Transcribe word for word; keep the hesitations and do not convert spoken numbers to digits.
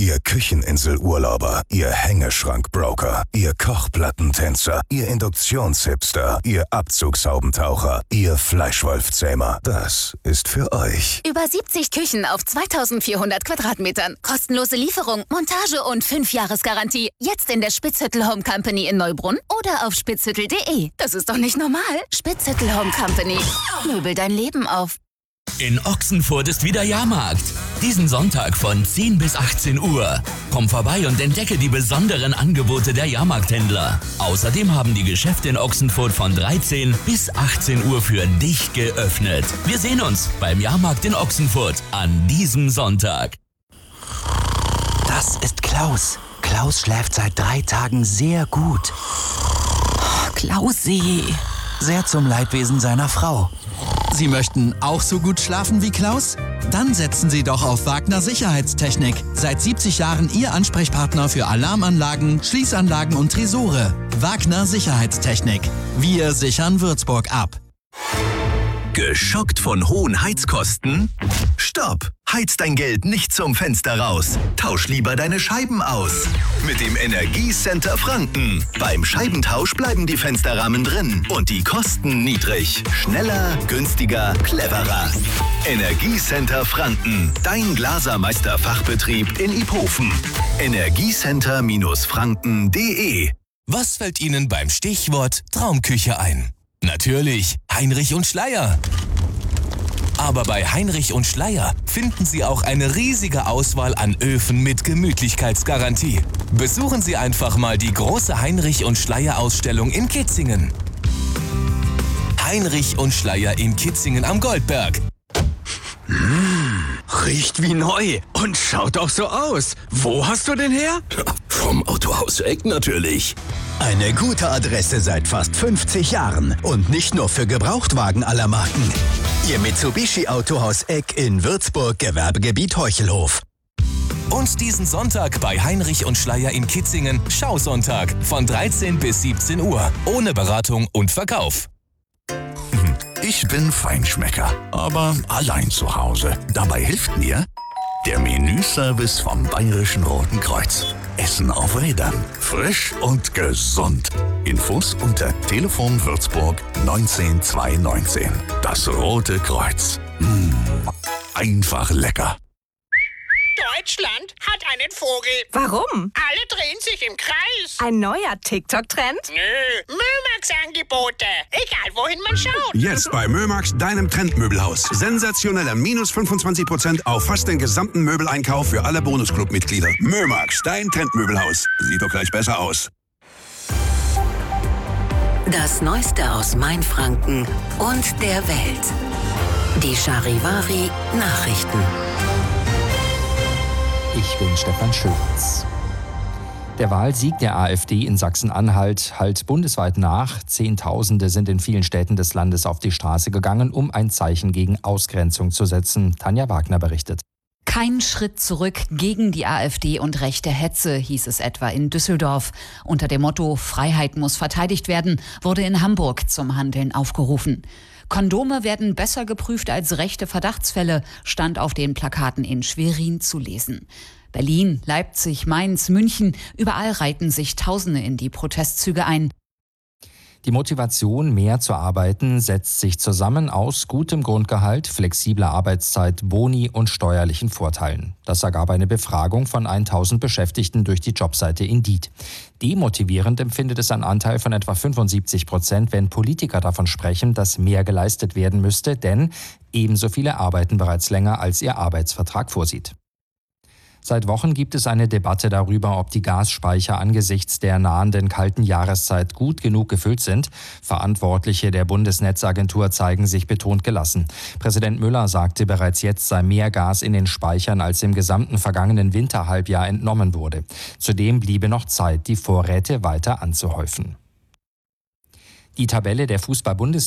Ihr Kücheninselurlauber, Ihr Hängeschrankbroker, Ihr Kochplattentänzer, Ihr Induktionshipster, Ihr Abzugshaubentaucher, Ihr Fleischwolfzähmer. Das ist für euch. Über siebzig Küchen auf zweitausendvierhundert Quadratmetern. Kostenlose Lieferung, Montage und fünf Jahresgarantie. Jetzt in der Spitzhüttel Home Company in Neubrunn oder auf spitzhüttel punkt de. Das ist doch nicht normal. Spitzhüttel Home Company. Möbel dein Leben auf. In Ochsenfurt ist wieder Jahrmarkt. Diesen Sonntag von zehn bis achtzehn Uhr. Komm vorbei und entdecke die besonderen Angebote der Jahrmarkthändler. Außerdem haben die Geschäfte in Ochsenfurt von dreizehn bis achtzehn Uhr für dich geöffnet. Wir sehen uns beim Jahrmarkt in Ochsenfurt an diesem Sonntag. Das ist Klaus. Klaus schläft seit drei Tagen sehr gut. Klausi. Sehr zum Leidwesen seiner Frau. Sie möchten auch so gut schlafen wie Klaus? Dann setzen Sie doch auf Wagner Sicherheitstechnik. Seit siebzig Jahren Ihr Ansprechpartner für Alarmanlagen, Schließanlagen und Tresore. Wagner Sicherheitstechnik. Wir sichern Würzburg ab. Geschockt von hohen Heizkosten? Stopp! Heiz dein Geld nicht zum Fenster raus. Tausch lieber deine Scheiben aus. Mit dem Energiecenter Franken. Beim Scheibentausch bleiben die Fensterrahmen drin und die Kosten niedrig. Schneller, günstiger, cleverer. Energiecenter Franken. Dein Glasermeister-Fachbetrieb in Iphofen. Energiecenter Franken punkt de. Was fällt Ihnen beim Stichwort Traumküche ein? Natürlich Heinrich und Schleyer. Aber bei Heinrich und Schleyer finden Sie auch eine riesige Auswahl an Öfen mit Gemütlichkeitsgarantie. Besuchen Sie einfach mal die große Heinrich und Schleyer Ausstellung in Kitzingen. Heinrich und Schleyer in Kitzingen am Goldberg. Mmh, riecht wie neu und schaut auch so aus. Wo hast du den her? Vom Autohaus Eck natürlich. Eine gute Adresse seit fast fünfzig Jahren und nicht nur für Gebrauchtwagen aller Marken. Ihr Mitsubishi Autohaus Eck in Würzburg, Gewerbegebiet Heuchelhof. Und diesen Sonntag bei Heinrich und Schleyer in Kitzingen, Schausonntag von dreizehn bis siebzehn Uhr. Ohne Beratung und Verkauf. Ich bin Feinschmecker, aber allein zu Hause. Dabei hilft mir der Menüservice vom Bayerischen Roten Kreuz. Essen auf Rädern. Frisch und gesund. Infos unter Telefon Würzburg neunzehn zweihundertneunzehn. Das Rote Kreuz. Mmh, einfach lecker. Deutschland hat einen Vogel. Warum? Alle drehen sich im Kreis. Ein neuer TikTok-Trend? Nö, Mömax-Angebote. Egal, wohin man schaut. Jetzt bei Mömax, deinem Trendmöbelhaus. Sensationeller minus fünfundzwanzig Prozent auf fast den gesamten Möbeleinkauf für alle Bonusclub-Mitglieder. Mömax, dein Trendmöbelhaus. Sieht doch gleich besser aus. Das Neueste aus Mainfranken und der Welt. Die Charivari Nachrichten. Ich bin Stefan Schulz. Der Wahlsieg der AfD in Sachsen-Anhalt hallt bundesweit nach. Zehntausende sind in vielen Städten des Landes auf die Straße gegangen, um ein Zeichen gegen Ausgrenzung zu setzen. Tanja Wagner berichtet. Kein Schritt zurück gegen die AfD und rechte Hetze, hieß es etwa in Düsseldorf. Unter dem Motto Freiheit muss verteidigt werden, wurde in Hamburg zum Handeln aufgerufen. Kondome werden besser geprüft als rechte Verdachtsfälle, stand auf den Plakaten in Schwerin zu lesen. Berlin, Leipzig, Mainz, München, überall reihten sich Tausende in die Protestzüge ein. Die Motivation, mehr zu arbeiten, setzt sich zusammen aus gutem Grundgehalt, flexibler Arbeitszeit, Boni und steuerlichen Vorteilen. Das ergab eine Befragung von tausend Beschäftigten durch die Jobseite Indeed. Demotivierend empfindet es ein Anteil von etwa fünfundsiebzig Prozent, wenn Politiker davon sprechen, dass mehr geleistet werden müsste, denn ebenso viele arbeiten bereits länger, als ihr Arbeitsvertrag vorsieht. Seit Wochen gibt es eine Debatte darüber, ob die Gasspeicher angesichts der nahenden kalten Jahreszeit gut genug gefüllt sind. Verantwortliche der Bundesnetzagentur zeigen sich betont gelassen. Präsident Müller sagte, bereits jetzt sei mehr Gas in den Speichern, als im gesamten vergangenen Winterhalbjahr entnommen wurde. Zudem bliebe noch Zeit, die Vorräte weiter anzuhäufen. Die Tabelle der Fußball-Bundesliga